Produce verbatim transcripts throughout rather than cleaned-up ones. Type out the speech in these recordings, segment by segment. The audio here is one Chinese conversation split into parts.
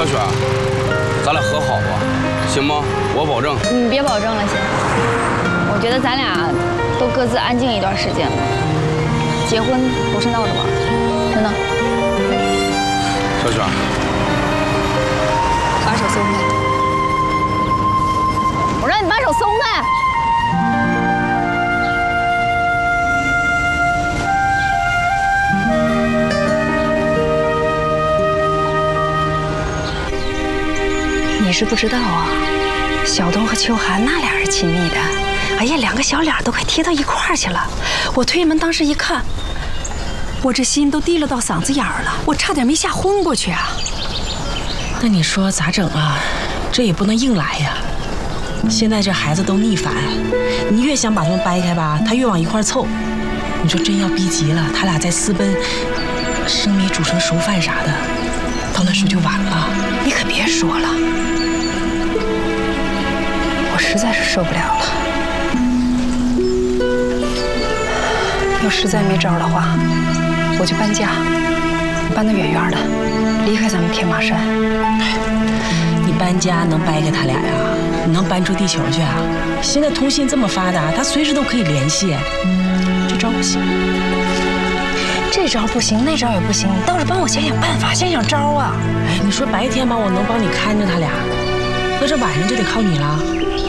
小雪，咱俩和好吧，行吗？我保证。 你别保证了，行？我觉得咱俩都各自安静一段时间吧。结婚不是闹着玩，真的。 小雪， 把手松开！我让你把手松开！ 你是不知道啊，小东和秋寒那俩人亲密的，哎呀，两个小脸都快贴到一块儿去了。我推门当时一看，我这心都提了到嗓子眼儿了，我差点没吓昏过去啊。 那你说咋整啊？这也不能硬来呀。现在这孩子都逆反，你越想把他们掰开吧，他越往一块凑。你说真要逼急了，他俩再私奔，生米煮成熟饭啥的，到那时候就晚了。 你可别说了。 我实在是受不了了，要实在没招的话，我就搬家，搬得远远的，离开咱们天马山。 你搬家能掰开他俩呀？你能搬出地球去啊？现在通信这么发达，他随时都可以联系。这招不行， 这招不行，那招也不行，你倒是帮我想想办法，想想招啊！ 哎，你说白天吧，我能帮你看着他俩，那这晚上就得靠你了。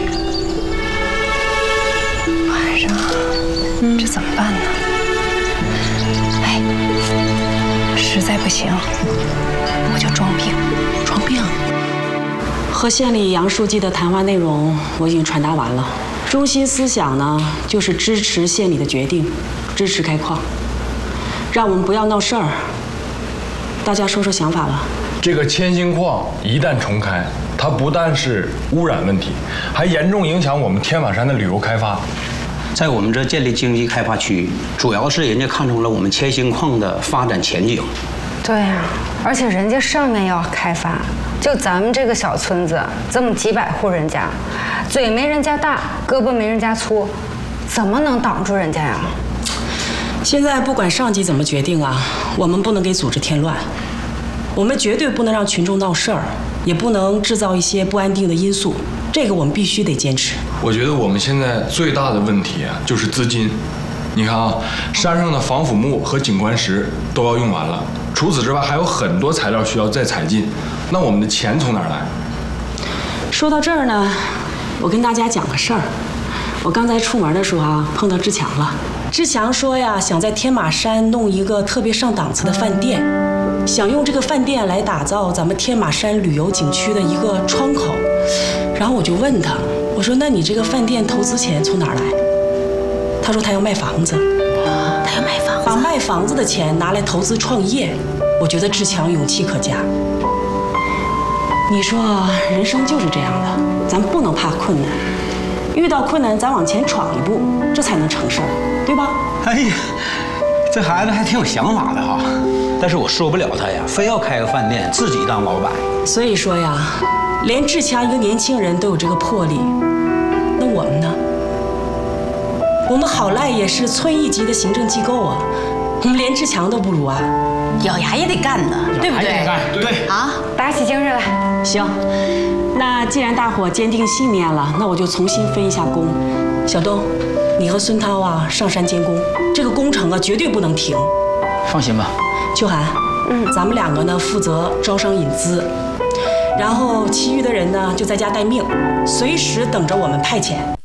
晚上，嗯，这怎么办呢？哎，实在不行，我就装病， 装病。和县里杨书记的谈话内容我已经传达完了，中心思想呢就是支持县里的决定，支持开矿，让我们不要闹事儿。大家说说想法吧。 这个千星矿一旦重开，它不但是污染问题，还严重影响我们天马山的旅游开发。 在我们这建立经济开发区，主要是人家看中了我们千星矿的发展前景。 对呀、啊，而且人家上面要开发，就咱们这个小村子这么几百户人家，嘴没人家大，胳膊没人家粗，怎么能挡住人家呀？ 现在不管上级怎么决定啊，我们不能给组织添乱，我们绝对不能让群众闹事儿，也不能制造一些不安定的因素。 这个我们必须得坚持。 我觉得我们现在最大的问题啊，就是资金。你看啊，山上的防腐木和景观石都要用完了，除此之外还有很多材料需要再采进，那我们的钱从哪儿来？ 说到这儿呢，我跟大家讲个事儿。我刚才出门的时候啊，碰到志强了。志强说呀，想在天马山弄一个特别上档次的饭店，想用这个饭店来打造咱们天马山旅游景区的一个窗口。 然后我就问他，我说：“那你这个饭店投资钱从哪儿来？”他说：“他要卖房子， 他要卖房子， 把卖房子的钱拿来投资创业。”我觉得志强勇气可嘉。你说人生就是这样的，咱不能怕困难，遇到困难咱往前闯一步，这才能成事儿，对吧？ 哎呀，这孩子还挺有想法的哈，但是我说不了他呀，非要开个饭店自己当老板。 所以说呀。 连志强一个年轻人都有这个魄力，那我们呢？我们好赖也是村一级的行政机构啊，我们连志强都不如啊！ 咬牙也得干呢，对不对？ 对啊，打起精神来！ 行，那既然大伙坚定信念了，那我就重新分一下工。小东，你和孙涛啊上山监工，这个工程啊绝对不能停。 放心吧。 秋寒，嗯，咱们两个呢负责招商引资。 然后，其余的人呢就在家待命，随时等着我们派遣。